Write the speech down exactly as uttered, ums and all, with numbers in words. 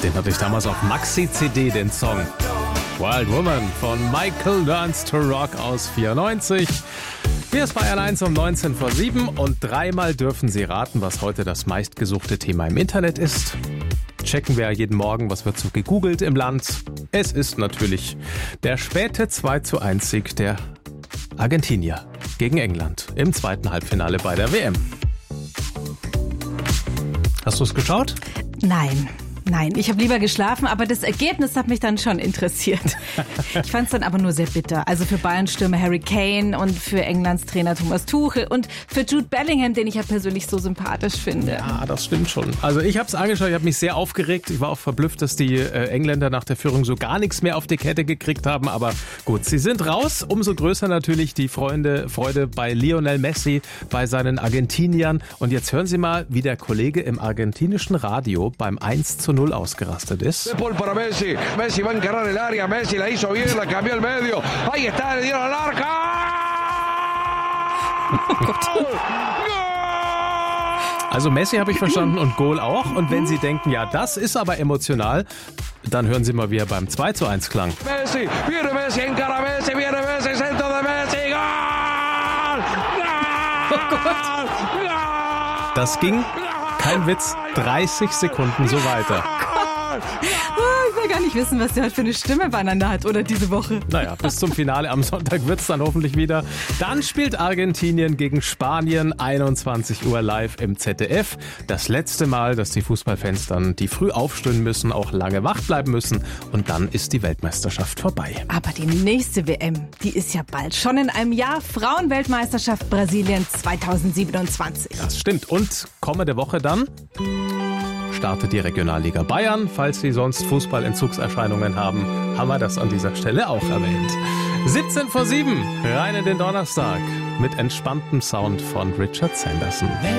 Den hatte ich damals auf Maxi-C D, den Song. Wild Woman von Michael Learns to Rock aus vierundneunzig. Hier ist Bayern eins um neunzehn vor sieben und dreimal dürfen Sie raten, was heute das meistgesuchte Thema im Internet ist. Checken wir jeden Morgen, was wird so gegoogelt im Land. Es ist natürlich der späte zwei zu eins Sieg der Argentinier gegen England im zweiten Halbfinale bei der W M. Hast du es geschaut? Nein. Nein, ich habe lieber geschlafen, aber das Ergebnis hat mich dann schon interessiert. Ich fand es dann aber nur sehr bitter. Also für Bayern-Stürmer Harry Kane und für Englands Trainer Thomas Tuchel und für Jude Bellingham, den ich ja persönlich so sympathisch finde. Ja, das stimmt schon. Also ich habe es angeschaut, ich habe mich sehr aufgeregt. Ich war auch verblüfft, dass die äh, Engländer nach der Führung so gar nichts mehr auf die Kette gekriegt haben. Aber gut, sie sind raus. Umso größer natürlich die Freude, Freude bei Lionel Messi, bei seinen Argentiniern. Und jetzt hören Sie mal, wie der Kollege im argentinischen Radio beim eins zu null ausgerastet ist. Paul para Messi, Messi va a encarar el área, Messi la hizo bien, la cambió al medio, ahí está, le dieron al arca. Also Messi habe ich verstanden und Goal auch. Und wenn Sie denken, ja, das ist aber emotional, dann hören Sie mal, wie er beim zwei zu eins klang. Messi, viene Messi, encara Messi, viene Messi, centro de Messi, Goal! Goal! Goal! Das ging, kein Witz, dreißig Sekunden so weiter. Ich will gar nicht wissen, was der heute für eine Stimme beieinander hat oder diese Woche. Naja, bis zum Finale am Sonntag wird's dann hoffentlich wieder. Dann spielt Argentinien gegen Spanien, einundzwanzig Uhr live im Z D F. Das letzte Mal, dass die Fußballfans dann, die früh aufstehen müssen, auch lange wach bleiben müssen. Und dann ist die Weltmeisterschaft vorbei. Aber die nächste W M, die ist ja bald. Schon in einem Jahr. Frauenweltmeisterschaft Brasilien zweitausendsiebenundzwanzig. Das stimmt. Und kommende Woche dann startet die Regionalliga Bayern. Falls Sie sonst Fußballentzugserscheinungen haben, haben wir das an dieser Stelle auch erwähnt. siebzehn vor sieben, rein in den Donnerstag mit entspanntem Sound von Richard Sanderson.